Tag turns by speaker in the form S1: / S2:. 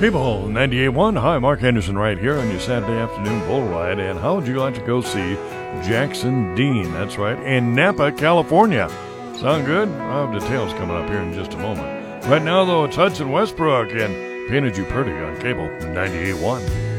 S1: Cable 98.1. Hi, Mark Henderson right here on your Saturday afternoon bull ride. And how would you like to go see Jackson Dean? That's right, in Napa, California. Sound good? I'll have details coming up here in just a moment. Right now, though, it's Hudson Westbrook and Painted You Pretty on Cable 98.1.